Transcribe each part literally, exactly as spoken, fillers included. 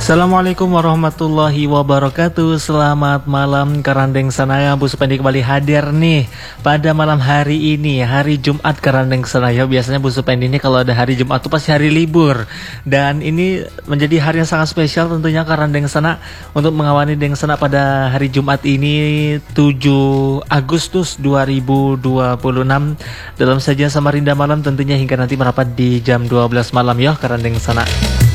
Assalamualaikum warahmatullahi wabarakatuh. Selamat malam Karandeng Sanaya. Bu Supendi kembali hadir nih pada malam hari ini, hari Jumat Karandeng Sanaya. Biasanya Bu Supendi ini kalau ada hari Jumat itu pasti hari libur, dan ini menjadi hari yang sangat spesial tentunya Karandeng Sana untuk mengawali Deng Sana pada hari Jumat ini tujuh Agustus dua ribu dua puluh enam dalam sajian Samarinda malam tentunya hingga nanti merapat di jam dua belas malam ya Karandeng Sana.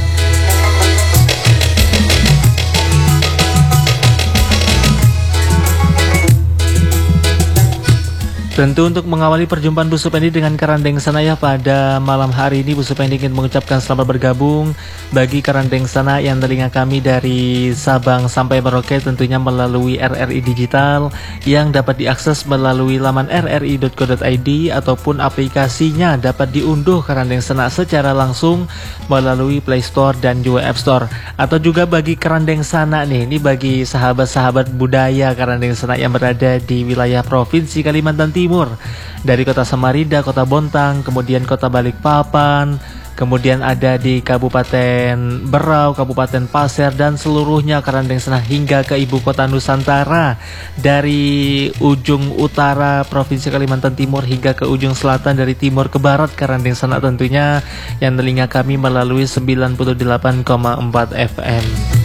Tentu untuk mengawali perjumpaan Bu Supendi dengan Karandeng Sanaya pada malam hari ini, Bu Supendi ingin mengucapkan selamat bergabung bagi Karandeng Sana yang telinga kami dari Sabang sampai Merauke tentunya melalui R R I Digital yang dapat diakses melalui laman r r i dot co dot i d ataupun aplikasinya dapat diunduh Karandeng Sana secara langsung melalui Play Store dan juga App Store. Atau juga bagi Karandeng Sana nih, ini bagi sahabat-sahabat budaya Karandeng Sana yang berada di wilayah Provinsi Kalimantan Timur, dari kota Samarinda, kota Bontang, kemudian kota Balikpapan, kemudian ada di Kabupaten Berau, Kabupaten Pasir, dan seluruhnya Karandeng Sana hingga ke ibu kota Nusantara, dari ujung utara Provinsi Kalimantan Timur hingga ke ujung selatan, dari timur ke barat Karandeng Sana tentunya yang telinga kami melalui sembilan puluh delapan koma empat F M.